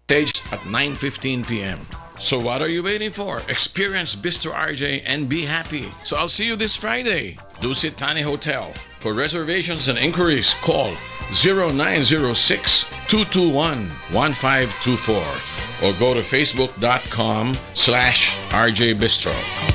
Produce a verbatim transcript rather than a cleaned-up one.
Staged at nine fifteen p.m. So what are you waiting for? Experience Bistro R J and be happy. So I'll see you this Friday. Dusit Thani Hotel. For reservations and inquiries, call zero nine zero six, two two one, one five two four or go to facebook dot com slash R J Bistro.